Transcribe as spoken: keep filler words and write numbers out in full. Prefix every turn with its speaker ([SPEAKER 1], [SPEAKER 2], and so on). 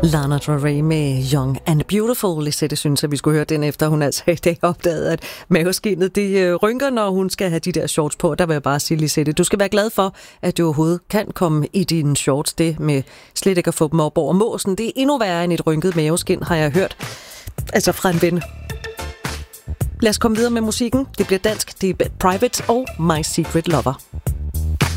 [SPEAKER 1] Lana Del Rey med Young and Beautiful. Lisette synes, at vi skulle høre den, efter hun altså i dag opdagede, at maveskinnet det rynker, når hun skal have de der shorts på. Der vil jeg bare sige, Lisette, du skal være glad for, at du overhovedet kan komme i dine shorts. Det med slet ikke at få dem op over måsen, det er endnu værre end et rynket maveskin, har jeg hørt. Altså fra en ven. Lad os komme videre med musikken. Det bliver dansk. Det er Private og My Secret Lover.